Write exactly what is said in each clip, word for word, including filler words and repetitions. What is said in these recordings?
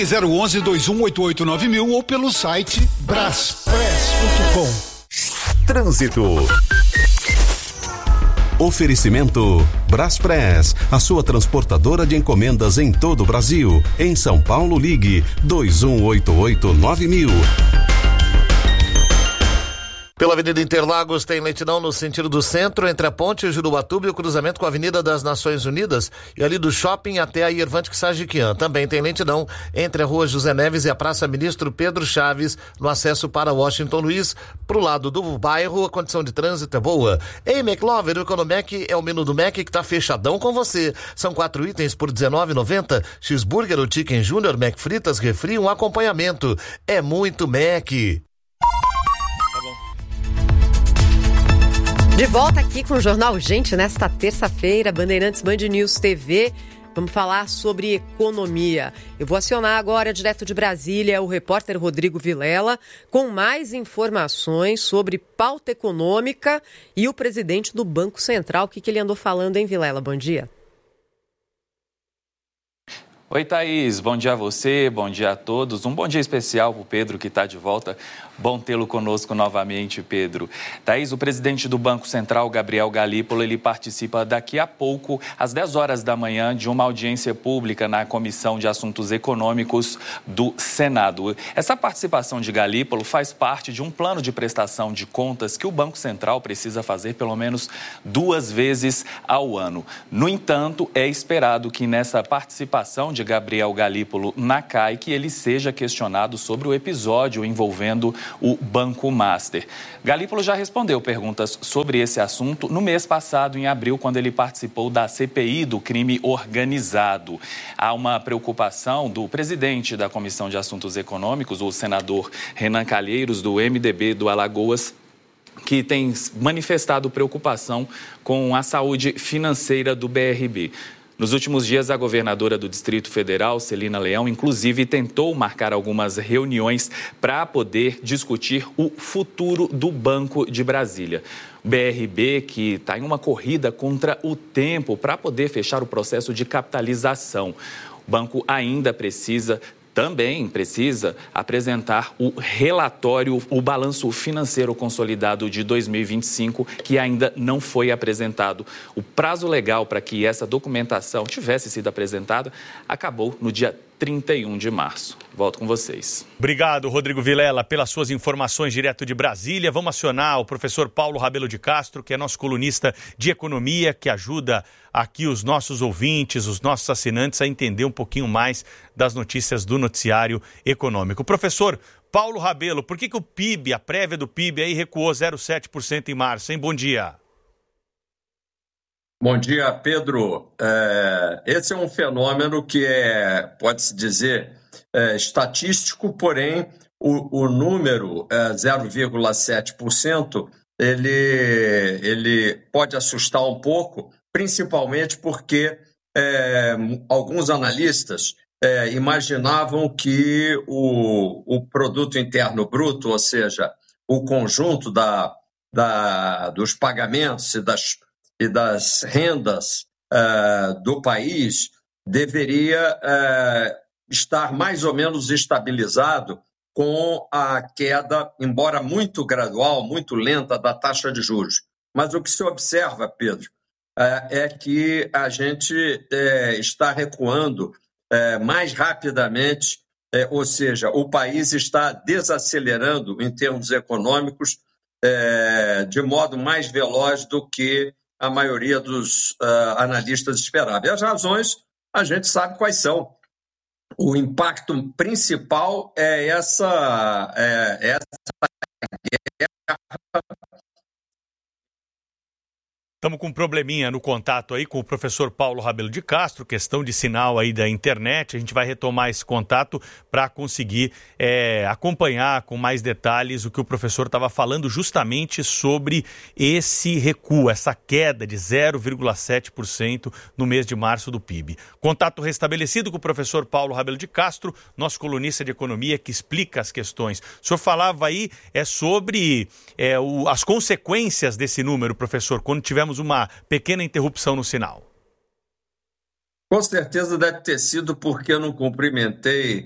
Ligue zero onze, dois um oito oito, nove mil ou pelo site braspress ponto com. Trânsito. Oferecimento Braspress, a sua transportadora de encomendas em todo o Brasil. Em São Paulo, ligue dois um oito oito, nove mil. Pela Avenida Interlagos tem lentidão no sentido do centro, entre a Ponte Juruatuba e o cruzamento com a Avenida das Nações Unidas e ali do shopping até a Irvante Sagiquian. Também tem lentidão entre a Rua José Neves e a Praça Ministro Pedro Chaves no acesso para Washington Luiz. Pro lado do bairro, a condição de trânsito é boa. Ei, McLover, o Economec é o menu do Mac que tá fechadão com você. São quatro itens por dezenove reais e noventa centavos. Cheeseburger ou Chicken Junior, Mac fritas, refri, um acompanhamento. É muito Mac. De volta aqui com o Jornal Gente nesta terça-feira, Bandeirantes Band News T V. Vamos falar sobre economia. Eu vou acionar agora, direto de Brasília, o repórter Rodrigo Vilela, com mais informações sobre pauta econômica e o presidente do Banco Central. O que, que ele andou falando, hein, Vilela? Bom dia. Oi, Thaís. Bom dia a você, bom dia a todos. Um bom dia especial para o Pedro, que está de volta. Bom tê-lo conosco novamente, Pedro. Thaís, o presidente do Banco Central, Gabriel Galípolo, ele participa daqui a pouco, às dez horas da manhã, de uma audiência pública na Comissão de Assuntos Econômicos do Senado. Essa participação de Galípolo faz parte de um plano de prestação de contas que o Banco Central precisa fazer pelo menos duas vezes ao ano. No entanto, é esperado que nessa participação de Gabriel Galípolo na C A I, que ele seja questionado sobre o episódio envolvendo o Banco Master. Galípolo já respondeu perguntas sobre esse assunto no mês passado, em abril, quando ele participou da C P I do crime organizado. Há uma preocupação do presidente da Comissão de Assuntos Econômicos, o senador Renan Calheiros, do M D B do Alagoas, que tem manifestado preocupação com a saúde financeira do B R B. Nos últimos dias, a governadora do Distrito Federal, Celina Leão, inclusive tentou marcar algumas reuniões para poder discutir o futuro do Banco de Brasília. O B R B, que está em uma corrida contra o tempo para poder fechar o processo de capitalização. O banco ainda precisa... Também precisa apresentar o relatório, o balanço financeiro consolidado de dois mil e vinte e cinco, que ainda não foi apresentado. O prazo legal para que essa documentação tivesse sido apresentada acabou no dia trinta e um de março. Volto com vocês. Obrigado, Rodrigo Vilela, pelas suas informações direto de Brasília. Vamos acionar o professor Paulo Rabelo de Castro, que é nosso colunista de economia, que ajuda aqui os nossos ouvintes, os nossos assinantes a entender um pouquinho mais das notícias do noticiário econômico. Professor Paulo Rabelo, por que, que o P I B, a prévia do P I B aí recuou zero vírgula sete por cento em março, hein? Bom dia. Bom dia, Pedro. É, esse é um fenômeno que é, pode-se dizer, é, estatístico, porém o, o número é, zero vírgula sete por cento ele, ele pode assustar um pouco, principalmente porque é, alguns analistas é, imaginavam que o, o produto interno bruto, ou seja, o conjunto da, da, dos pagamentos e das e das rendas uh, do país deveria uh, estar mais ou menos estabilizado com a queda, embora muito gradual, muito lenta, da taxa de juros. Mas o que se observa, Pedro, uh, é que a gente uh, está recuando uh, mais rapidamente, uh, ou seja, o país está desacelerando em termos econômicos uh, de modo mais veloz do que a maioria dos uh, analistas esperava. E as razões, a gente sabe quais são. O impacto principal é essa, é, essa guerra. Estamos com um probleminha no contato aí com o professor Paulo Rabelo de Castro, questão de sinal aí da internet. A gente vai retomar esse contato para conseguir é, acompanhar com mais detalhes o que o professor estava falando justamente sobre esse recuo, essa queda de zero vírgula sete por cento no mês de março do P I B. Contato restabelecido com o professor Paulo Rabelo de Castro, nosso colunista de economia que explica as questões. O senhor falava aí é, sobre é, o, as consequências desse número, professor, quando tivemos uma pequena interrupção no sinal. Com certeza deve ter sido porque eu não cumprimentei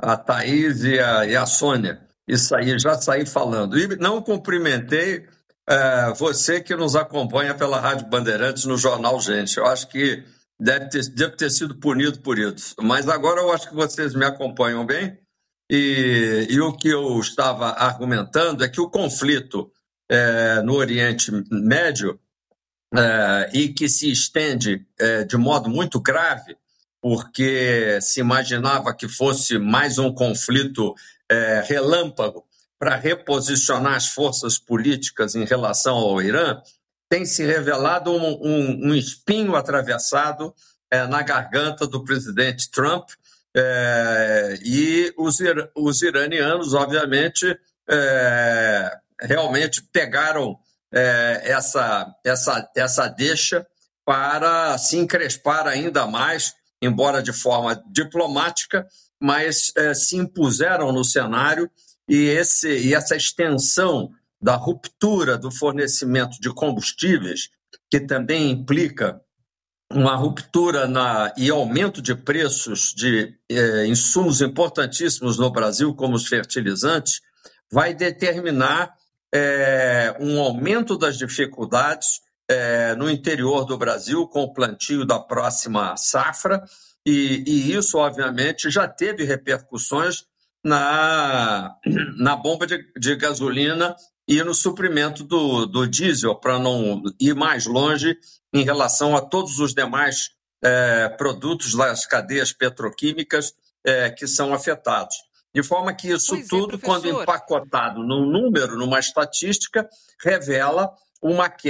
a Thaís e a, e a Sônia. Isso aí, já saí falando. E não cumprimentei é, você que nos acompanha pela Rádio Bandeirantes no Jornal Gente. Eu acho que deve ter, deve ter sido punido por isso. Mas agora eu acho que vocês me acompanham bem. E, e o que eu estava argumentando é que o conflito é, no Oriente Médio, é, e que se estende é, de modo muito grave, porque se imaginava que fosse mais um conflito é, relâmpago para reposicionar as forças políticas em relação ao Irã, tem se revelado um, um, um espinho atravessado é, na garganta do presidente Trump, é, e os, os iranianos, obviamente, é, realmente pegaram é, essa, essa, essa deixa para se encrespar ainda mais, embora de forma diplomática, mas é, se impuseram no cenário, e, esse, e essa extensão da ruptura do fornecimento de combustíveis, que também implica uma ruptura na, e aumento de preços de eh, insumos importantíssimos no Brasil, como os fertilizantes, vai determinar eh, um aumento das dificuldades eh, no interior do Brasil com o plantio da próxima safra, e, e isso, obviamente, já teve repercussões na, na bomba de, de gasolina e no suprimento do, do diesel, para não ir mais longe em relação a todos os demais é, produtos das cadeias petroquímicas é, que são afetados. De forma que isso pois tudo, é, quando empacotado num número, numa estatística, revela uma queda